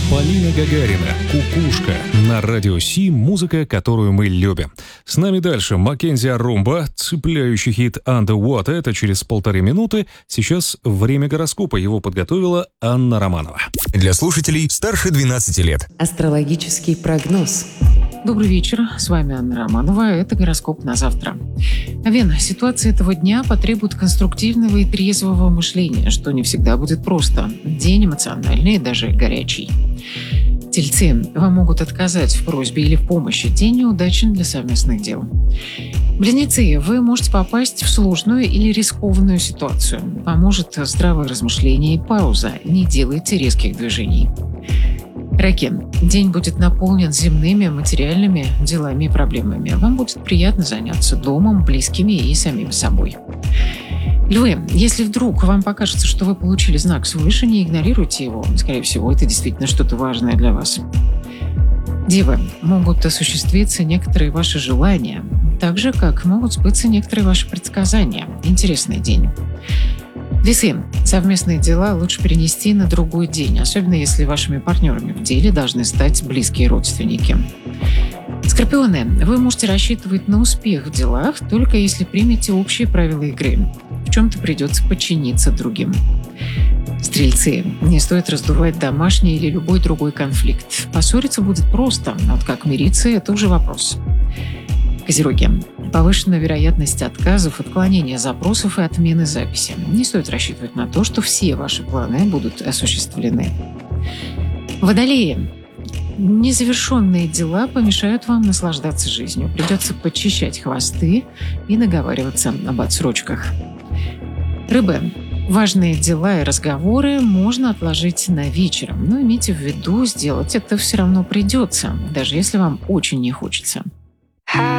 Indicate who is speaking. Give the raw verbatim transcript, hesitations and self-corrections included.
Speaker 1: Полина Гагарина, «Кукушка». На радио Си музыка, которую мы любим. С нами дальше Маккензи Арумба, цепляющий хит «Underwater». Это через полторы минуты. Сейчас время гороскопа. Его подготовила Анна Романова.
Speaker 2: Для слушателей старше двенадцати лет.
Speaker 3: Астрологический прогноз.
Speaker 4: Добрый вечер, с вами Анна Романова, это гороскоп на завтра. Вена, ситуация этого дня потребует конструктивного и трезвого мышления, что не всегда будет просто. День эмоциональный и даже горячий. Тельцы, вам могут отказать в просьбе или в помощи. День неудачен для совместных дел. Близнецы, вы можете попасть в сложную или рискованную ситуацию. Поможет здравое размышление и пауза. Не делайте резких движений. Раки, день будет наполнен земными, материальными делами и проблемами. Вам будет приятно заняться домом, близкими и самим собой. Львы, если вдруг вам покажется, что вы получили знак свыше, не игнорируйте его. Скорее всего, это действительно что-то важное для вас. Девы, могут осуществиться некоторые ваши желания, так же, как могут сбыться некоторые ваши предсказания. Интересный день. Весы. Совместные дела лучше перенести на другой день, особенно если вашими партнерами в деле должны стать близкие родственники. Скорпионы. Вы можете рассчитывать на успех в делах, только если примете общие правила игры. В чем-то придется подчиниться другим. Стрельцы. Не стоит раздувать домашний или любой другой конфликт. Поссориться будет просто, а вот как мириться – это уже вопрос. Козероги. Повышенная вероятность отказов, отклонения запросов и отмены записи. Не стоит рассчитывать на то, что все ваши планы будут осуществлены. Водолеи. Незавершенные дела помешают вам наслаждаться жизнью. Придется подчищать хвосты и наговариваться об отсрочках. Рыбы. Важные дела и разговоры можно отложить на вечер, но имейте в виду, сделать это все равно придется, даже если вам очень не хочется.